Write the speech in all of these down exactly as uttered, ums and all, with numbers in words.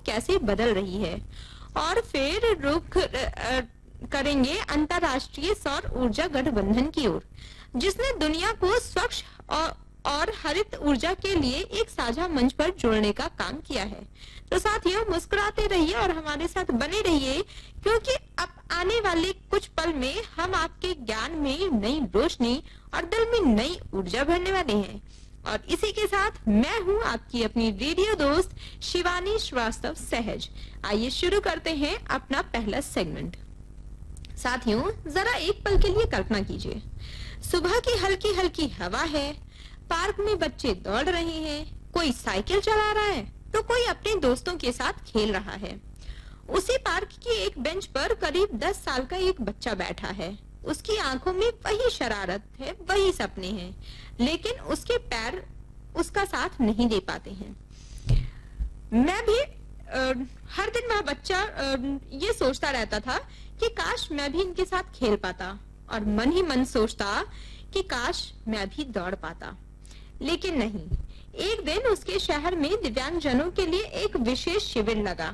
कैसे बदल रही है। और फिर रुख करेंगे अंतरराष्ट्रीय सौर ऊर्जा गठबंधन की ओर, जिसने दुनिया को स्वच्छ और, और हरित ऊर्जा के लिए एक साझा मंच पर जोड़ने का काम किया है। तो साथियों, मुस्कुराते रहिए और हमारे साथ बने रहिए, क्योंकि अब आने वाले कुछ पल में हम आपके ज्ञान में नई रोशनी और दिल में नई ऊर्जा भरने वाले हैं। और इसी के साथ मैं हूं आपकी अपनी रेडियो दोस्त शिवानी श्रीवास्तव सहज। आइए शुरू करते हैं अपना पहला सेगमेंट। साथियों, जरा एक पल के लिए कल्पना कीजिए, सुबह की हल्की हल्की हवा है, पार्क में बच्चे दौड़ रहे हैं, कोई साइकिल चला रहा है तो कोई अपने दोस्तों के साथ खेल रहा है। उसी पार्क की एक बेंच पर करीब दस साल का एक बच्चा बैठा है। उसकी आंखों में वही शरारत है, वही सपने हैं, लेकिन उसके पैर उसका साथ नहीं दे पाते हैं। मैं भी आ, हर दिन वह बच्चा आ, ये सोचता रहता था कि काश मैं भी इनके साथ खेल पाता, और मन ही मन सोचता कि काश मैं भी दौड़ पाता। लेकिन नहीं, एक दिन उसके शहर में दिव्यांगजनों के लिए एक विशेष शिविर लगा।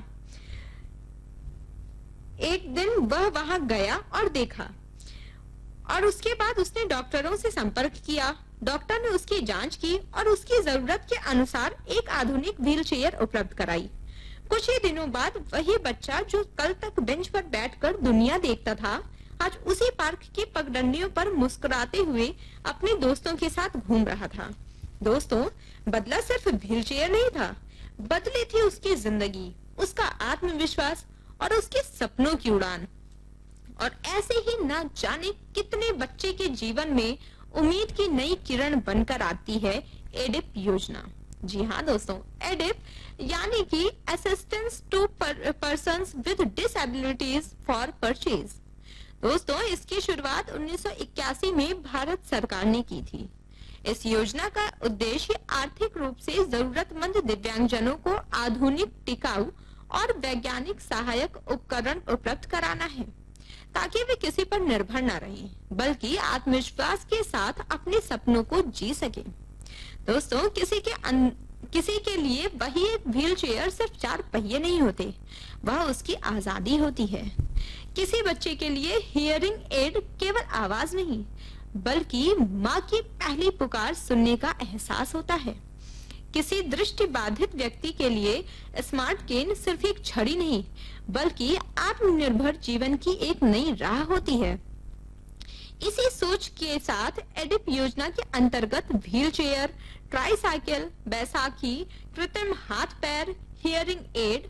एक दिन वह वहां गया और देखा, और उसके बाद उसने डॉक्टरों से संपर्क किया। डॉक्टर ने उसकी जांच की और उसकी जरूरत के अनुसार एक आधुनिक व्हीलचेयर उपलब्ध कराई। कुछ ही दिनों बाद वही बच्चा जो कल तक बेंच पर बैठकर दुनिया देखता था, आज उसी पार्क की पगडंडियों पर मुस्कुराते हुए अपने दोस्तों के साथ घूम रहा था। दोस्तों, बदला सिर्फ व्हीलचेयर नहीं था, बदली थी उसकी जिंदगी, उसका आत्मविश्वास और उसके सपनों की उड़ान। और ऐसे ही ना जाने कितने बच्चे के जीवन में उम्मीद की नई किरण बनकर आती है एडिप योजना। जी हाँ दोस्तों, एडिप यानी कि assistance to persons with disabilities for purchase. दोस्तों, इसकी शुरुआत उन्नीस सौ इक्यासी में भारत सरकार ने की थी। इस योजना का उद्देश्य आर्थिक रूप से जरूरतमंद दिव्यांगजनों को आधुनिक, टिकाऊ और वैज्ञानिक सहायक उपकरण उपलब्ध कराना है, ताकि वे किसी पर निर्भर न रहें, बल्कि आत्मविश्वास के साथ अपने सपनों को जी सके। दोस्तों, किसी के अन, किसी के लिए वही एक व्हीलचेयर सिर्फ चार पहिए नहीं होते, वह उसकी आजादी होती है। किसी बच्चे के लिए हियरिंग एड केवल आवाज नहीं, बल्कि माँ की पहली पुकार सुनने का एहसास होता है। किसी दृष्टि बाधित व्यक्ति के लिए स्मार्ट केन सिर्फ एक छड़ी नहीं, बल्कि आत्मनिर्भर जीवन की एक नई राह होती है। इसी सोच के साथ एडिप योजना के अंतर्गत व्हीलचेयर, ट्राईसाइकिल, बैसाखी, कृत्रिम हाथ पैर, hearing aid,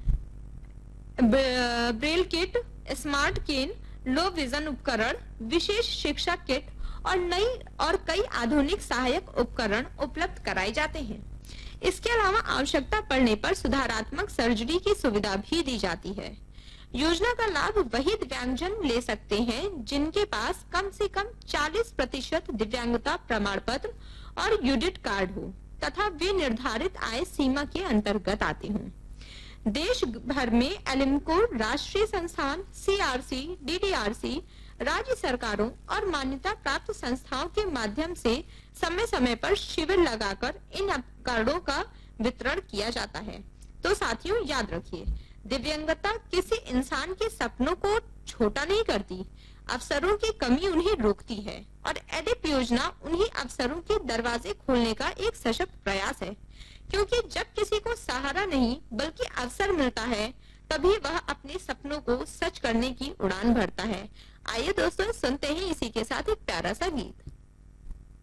Braille kit, smart cane, low vision उपकरण, विशेष शिक्षा किट और नई और कई आधुनिक सहायक उपकरण उपलब्ध कराए जाते हैं। इसके अलावा आवश्यकता पड़ने पर सुधारात्मक सर्जरी की सुविधा भी दी जाती है। योजना का लाभ वही दिव्यांगजन ले सकते हैं जिनके पास कम से कम चालीस प्रतिशत दिव्यांगता प्रमाण पत्र और यूडिट कार्ड हो तथा वे निर्धारित आय सीमा के अंतर्गत आते हों। देश भर में एलिमको, राष्ट्रीय संस्थान, सीआरसी, डीडीआरसी, राज्य सरकारों और मान्यता प्राप्त संस्थाओं के माध्यम से समय समय पर शिविर लगाकर इन उपकरणों का वितरण किया जाता है। तो साथियों, याद रखिए, दिव्यांगता किसी इंसान के सपनों को छोटा नहीं करती, अवसरों की कमी उन्हें रोकती है, और एडिप योजना उन्हीं अवसरों के दरवाजे खोलने का एक सशक्त प्रयास है। क्योंकि जब किसी को सहारा नहीं बल्कि अवसर मिलता है, तभी वह अपने सपनों को सच करने की उड़ान भरता है। आइए दोस्तों, सुनते हैं इसी के साथ एक प्यारा सा गीत।